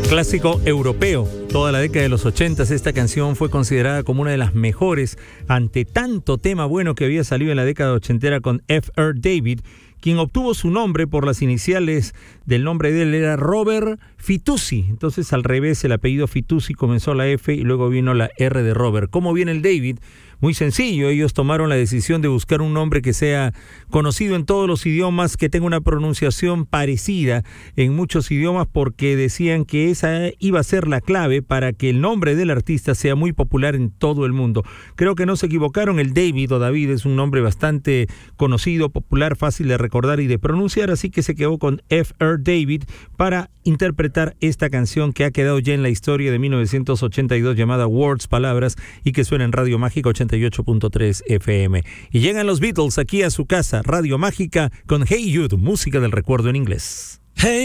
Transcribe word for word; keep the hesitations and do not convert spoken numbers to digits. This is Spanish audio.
Clásico europeo. Toda la década de los ochentas esta canción fue considerada como una de las mejores ante tanto tema bueno que había salido en la década ochentera con F R David, quien obtuvo su nombre por las iniciales del nombre de él, era Robert Fitoussi. Entonces al revés, el apellido Fitoussi comenzó la F y luego vino la R de Robert. ¿Cómo viene el David? Muy sencillo, ellos tomaron la decisión de buscar un nombre que sea conocido en todos los idiomas, que tenga una pronunciación parecida en muchos idiomas, porque decían que esa iba a ser la clave para que el nombre del artista sea muy popular en todo el mundo. Creo que no se equivocaron, el David o David es un nombre bastante conocido, popular, fácil de recordar y de pronunciar, así que se quedó con F R David para interpretar esta canción que ha quedado ya en la historia de mil novecientos ochenta y dos llamada Words, Palabras, y que suena en Radio Mágica ochenta y ocho punto tres F M. Y llegan los Beatles aquí a su casa, Radio Mágica, con Hey Jude, música del recuerdo en inglés. Hey